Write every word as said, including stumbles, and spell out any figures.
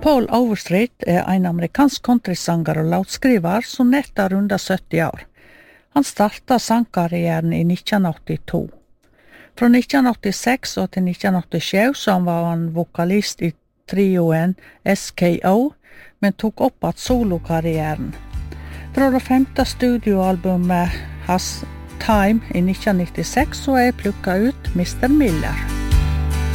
Paul Overstreet er en amerikansk countrysanger og låtskriver som nett er rundt sytti år. Han startet sangkarrieren i nitten åttito. Fra nitten åttiseks og til nitten åttisju så var han vokalist i trioen S K O, men tok opp at solokarrieren. Fra det femte studioalbumet hans Time i nitten nittiseks så er plukket ut mister Miller.